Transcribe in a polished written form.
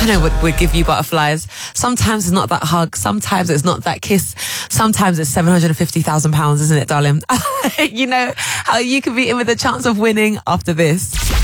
I know what would give you butterflies. Sometimes it's not that hug. Sometimes it's not that kiss. Sometimes it's £750,000, isn't it, darling? You know how you could be in with a chance of winning after this.